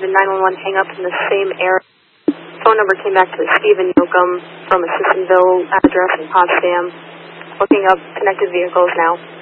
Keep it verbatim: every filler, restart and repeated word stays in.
received a nine one one hang-up in the same area. Phone number came back to Stephen Yoakum from a Sissonville address in Potsdam. Looking up connected vehicles now.